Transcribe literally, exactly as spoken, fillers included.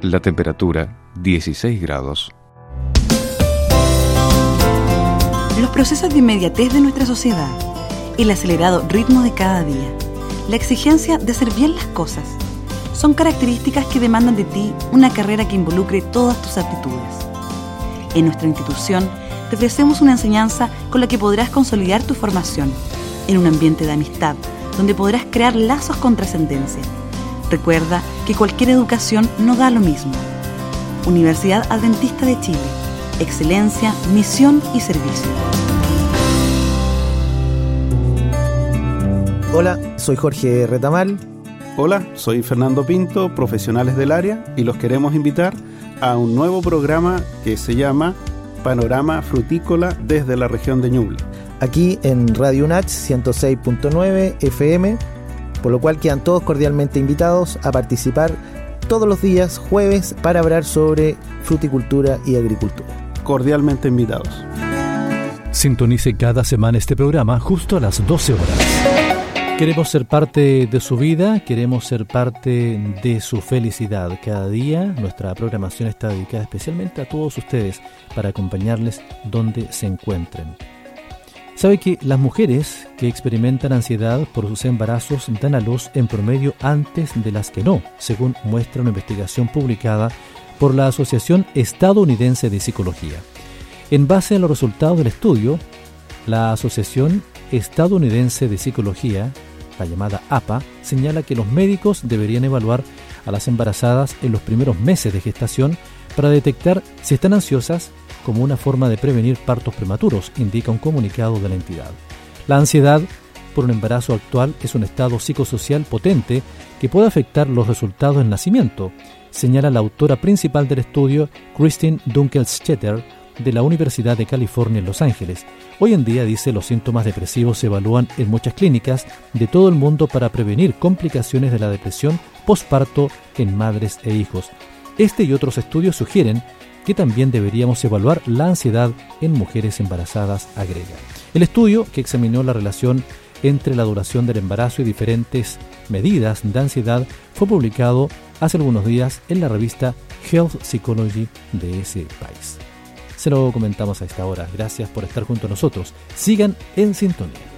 La temperatura dieciséis grados. Los procesos de inmediatez de nuestra sociedad, el acelerado ritmo de cada día, la exigencia de hacer bien las cosas, son características que demandan de ti una carrera que involucre todas tus aptitudes. En nuestra institución te ofrecemos una enseñanza con la que podrás consolidar tu formación en un ambiente de amistad, donde podrás crear lazos con trascendencia. Recuerda que cualquier educación no da lo mismo. Universidad Adventista de Chile. Excelencia, misión y servicio. Hola, soy Jorge Retamal. Hola, soy Fernando Pinto, profesionales del área, y los queremos invitar a un nuevo programa que se llama Panorama Frutícola desde la región de Ñuble. Aquí en Radio U N A C ciento seis punto nueve F M, por lo cual quedan todos cordialmente invitados a participar todos los días jueves para hablar sobre fruticultura y agricultura. Cordialmente invitados. Sintonice cada semana este programa justo a las doce horas. Queremos ser parte de su vida, queremos ser parte de su felicidad. Cada día nuestra programación está dedicada especialmente a todos ustedes para acompañarles donde se encuentren. ¿Sabe que las mujeres que experimentan ansiedad por sus embarazos dan a luz en promedio antes de las que no, según muestra una investigación publicada por la Asociación Estadounidense de Psicología? En base a los resultados del estudio, la Asociación Estadounidense de Psicología, la llamada A P A, señala que los médicos deberían evaluar a las embarazadas en los primeros meses de gestación para detectar si están ansiosas, como una forma de prevenir partos prematuros, indica un comunicado de la entidad. La ansiedad por un embarazo actual es un estado psicosocial potente que puede afectar los resultados del nacimiento, señala la autora principal del estudio, Christine Dunkelstetter, de la Universidad de California en Los Ángeles. Hoy en día, dice, los síntomas depresivos se evalúan en muchas clínicas de todo el mundo para prevenir complicaciones de la depresión posparto en madres e hijos. Este y otros estudios sugieren que también deberíamos evaluar la ansiedad en mujeres embarazadas, agrega. El estudio, que examinó la relación entre la duración del embarazo y diferentes medidas de ansiedad, fue publicado hace algunos días en la revista Health Psychology de ese país. Se lo comentamos a esta hora. Gracias por estar junto a nosotros. Sigan en sintonía.